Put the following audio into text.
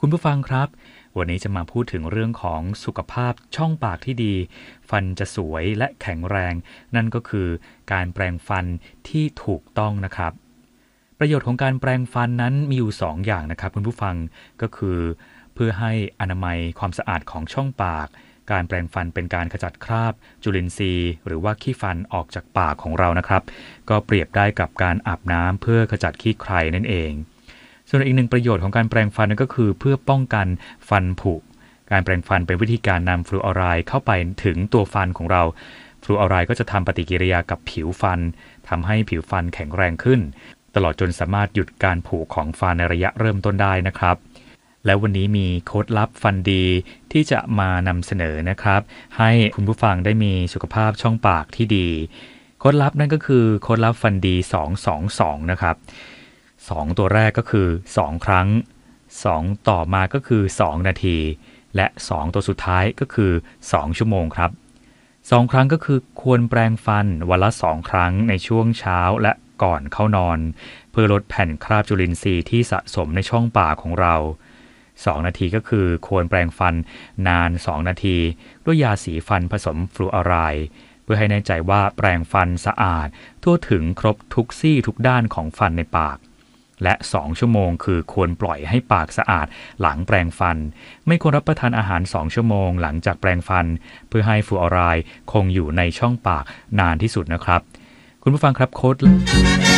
คุณผู้ฟังครับวันนี้จะมาพูดถึงเรื่องของสุขภาพช่องปากที่ดีฟันจะสวยและแข็งแรงนั่นก็คือการแปรงฟันที่ถูกต้องนะครับประโยชน์ของการแปรงฟันนั้นมีอยู่2 อย่างนะครับคุณผู้ฟังก็คือเพื่อให้อนามัยความสะอาดของช่องปากการแปรงฟันเป็นการขจัดคราบจุลินทรีย์หรือว่าขี้ฟันออกจากปากของเรานะครับก็เปรียบได้กับการอาบน้ำเพื่อขจัดขี้ใครนั่นเองส่วนอีกหนึ่งประโยชน์ของการแปรงฟันนั่นก็คือเพื่อป้องกันฟันผุการแปรงฟันเป็นวิธีการนำฟลูออไรด์เข้าไปถึงตัวฟันของเราฟลูออไรด์ก็จะทำปฏิกิริยากับผิวฟันทำให้ผิวฟันแข็งแรงขึ้นตลอดจนสามารถหยุดการผุของฟันในระยะเริ่มต้นได้นะครับและวันนี้มีโค้ดลับฟันดีที่จะมานำเสนอนะครับให้คุณผู้ฟังได้มีสุขภาพช่องปากที่ดีโค้ดลับนั่นก็คือโค้ดลับฟันดี222นะครับ2ตัวแรกก็คือ2ครั้ง2ต่อมาก็คือ2นาทีและ2ตัวสุดท้ายก็คือ2ชั่วโมงครับ2ครั้งก็คือควรแปรงฟันวันละ2ครั้งในช่วงเช้าและก่อนเข้านอนเพื่อลดแผ่นคราบจุลินทรีย์ที่สะสมในช่องปากของเรา2นาทีก็คือควรแปรงฟันนาน2นาทีด้วยยาสีฟันผสมฟลูออไรด์เพื่อให้แน่ใจว่าแปรงฟันสะอาดทั่วถึงครบทุกซี่ทุกด้านของฟันในปากและ2ชั่วโมงคือควรปล่อยให้ปากสะอาดหลังแปรงฟันไม่ควรรับประทานอาหาร2ชั่วโมงหลังจากแปรงฟันเพื่อให้ฟลูออไรด์คงอยู่ในช่องปากนานที่สุดนะครับคุณผู้ฟังครับโค้ด